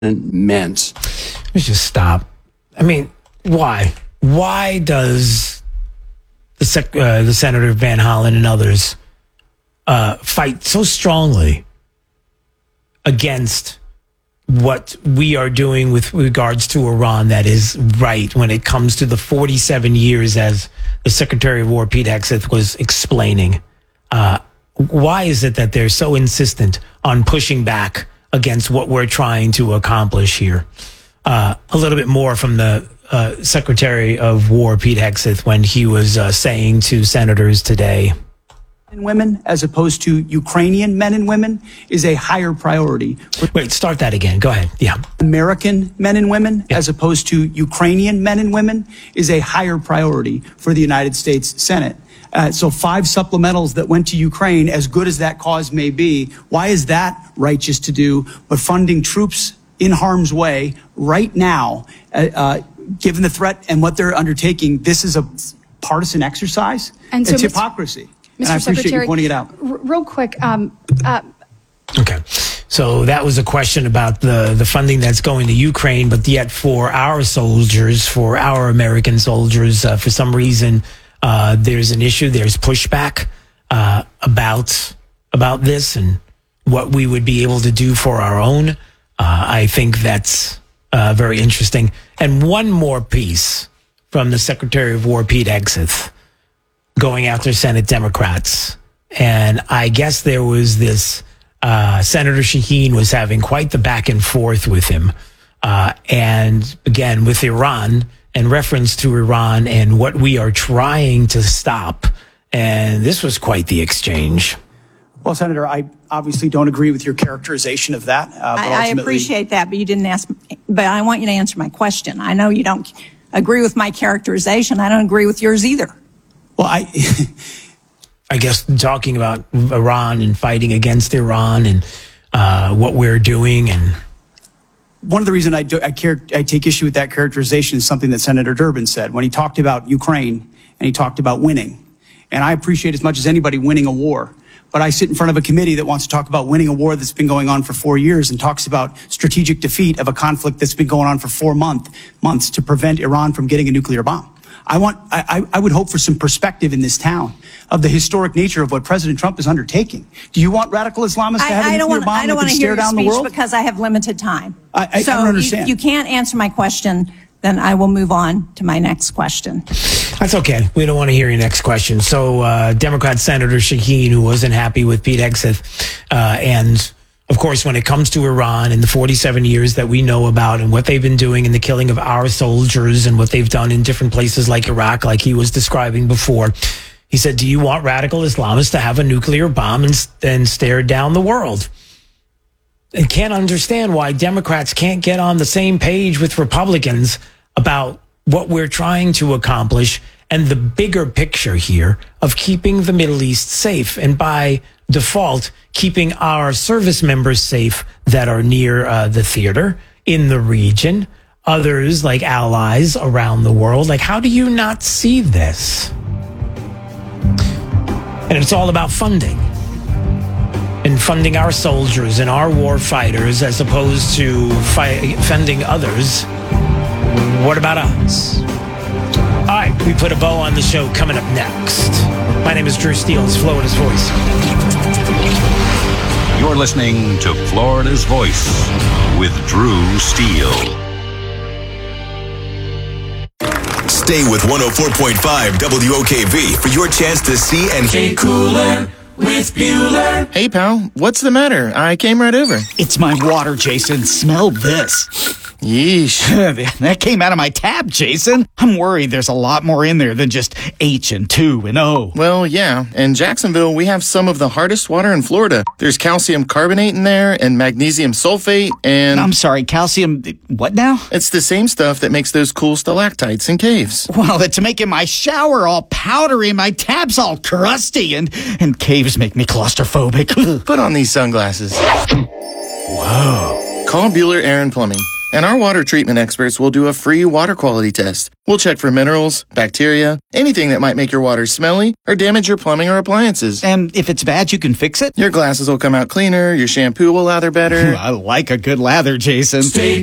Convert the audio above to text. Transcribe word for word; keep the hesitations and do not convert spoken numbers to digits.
meant. Let's just stop. I mean, why? Why does the sec- uh, the Senator Van Hollen and others uh, fight so strongly against what we are doing with regards to Iran that is right when it comes to the forty-seven years, as the Secretary of War, Pete Hegseth, was explaining? Uh, why is it that they're so insistent on pushing back against what we're trying to accomplish here? Uh, a little bit more from the uh, Secretary of War, Pete Hegseth, when he was uh, saying to senators today. And women, as opposed to Ukrainian men and women, is a higher priority. Wait, start that again. Go ahead. Yeah. American men and women, yeah. as opposed to Ukrainian men and women, is a higher priority for the United States Senate. Uh, so five supplementals that went to Ukraine, as good as that cause may be, why is that righteous to do? But funding troops in harm's way right now, uh, uh, given the threat and what they're undertaking, this is a partisan exercise. And so, it's Mister hypocrisy. Mister And I appreciate Secretary, you pointing it out. R- real quick. Um, uh, okay. So that was a question about the, the funding that's going to Ukraine, but yet for our soldiers, for our American soldiers, uh, for some reason, uh, there's an issue, there's pushback uh, about about this and what we would be able to do for our own. Uh, I think that's uh, very interesting. And one more piece from the Secretary of War, Pete Hegseth, going after Senate Democrats. And I guess there was this, uh, Senator Shaheen was having quite the back and forth with him. Uh, and again, with Iran, in reference to Iran and what we are trying to stop. And this was quite the exchange. Well, Senator, I obviously don't agree with your characterization of that. Uh, but I, I appreciate that, but you didn't ask. But I want you to answer my question. I know you don't agree with my characterization. I don't agree with yours either. Well, I, I guess talking about Iran and fighting against Iran and uh, what we're doing, and one of the reasons I, do, I, care, I take issue with that characterization is something that Senator Durbin said when he talked about Ukraine and he talked about winning. And I appreciate as much as anybody winning a war. But I sit in front of a committee that wants to talk about winning a war that's been going on for four years and talks about strategic defeat of a conflict that's been going on for four month, months to prevent Iran from getting a nuclear bomb. I want, I, I would hope for some perspective in this town of the historic nature of what President Trump is undertaking. Do you want radical Islamists to have I, a I don't nuclear want, bomb I don't that want can to stare hear your down the speech world? because I have limited time. I, I, so I don't understand. You, you can't answer my question. Then I will move on to my next question. That's okay. We don't want to hear your next question. So, uh, Democrat Senator Shaheen, who wasn't happy with Pete Hegseth, uh, and of course, when it comes to Iran and the forty-seven years that we know about and what they've been doing in the killing of our soldiers and what they've done in different places like Iraq, like he was describing before, he said, do you want radical Islamists to have a nuclear bomb and, and stare down the world? And can't understand why Democrats can't get on the same page with Republicans about what we're trying to accomplish and the bigger picture here of keeping the Middle East safe. And by default, keeping our service members safe that are near uh, the theater, in the region, others like allies around the world. Like, how do you not see this? And it's all about funding. And funding our soldiers and our war fighters as opposed to fight, funding others. What about us? All right, we put a bow on the show coming up next. My name is Drew Steele. It's Florida's Voice. You're listening to Florida's Voice with Drew Steele. Stay with one oh four point five W O K V for your chance to see and hear. Cooler with Bueller. Hey, pal, what's the matter? I came right over. It's my water, Jason. Smell this. Yeesh. That came out of my tap, Jason. I'm worried there's a lot more in there than just H and two and O. Well, yeah. In Jacksonville, we have some of the hardest water in Florida. There's calcium carbonate in there and magnesium sulfate and... I'm sorry, calcium... What now? It's the same stuff that makes those cool stalactites in caves. Well, it's making my shower all powdery and my tabs all crusty and, and caves make me claustrophobic. Put on these sunglasses. Whoa. Call Bueller Air and Plumbing. And our water treatment experts will do a free water quality test. We'll check for minerals, bacteria, anything that might make your water smelly or damage your plumbing or appliances. And if it's bad, you can fix it? Your glasses will come out cleaner, your shampoo will lather better. I like a good lather, Jason. Stay